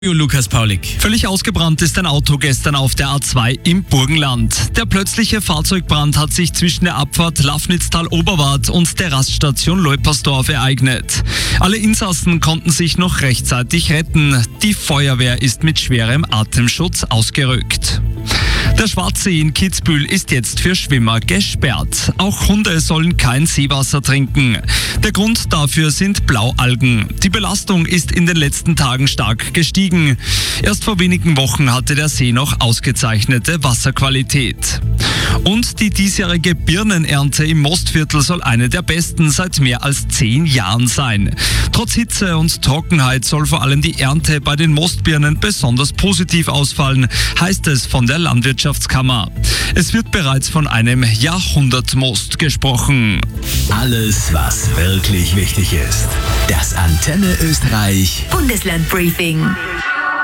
Lukas Paulik. Völlig ausgebrannt ist ein Auto gestern auf der A2 im Burgenland. Der plötzliche Fahrzeugbrand hat sich zwischen der Abfahrt Lafnitztal-Oberwart und der Raststation Leupersdorf ereignet. Alle Insassen konnten sich noch rechtzeitig retten. Die Feuerwehr ist mit schwerem Atemschutz ausgerückt. Der Schwarzsee in Kitzbühel ist jetzt für Schwimmer gesperrt. Auch Hunde sollen kein Seewasser trinken. Der Grund dafür sind Blaualgen. Die Belastung ist in den letzten Tagen stark gestiegen. Erst vor wenigen Wochen hatte der See noch ausgezeichnete Wasserqualität. Und die diesjährige Birnenernte im Mostviertel soll eine der besten seit mehr als 10 Jahren sein. Trotz Hitze und Trockenheit soll vor allem die Ernte bei den Mostbirnen besonders positiv ausfallen, heißt es von der Landwirtschaftskammer. Es wird bereits von einem Jahrhundertmost gesprochen. Alles, was wirklich wichtig ist. Das Antenne Österreich Bundesland Briefing.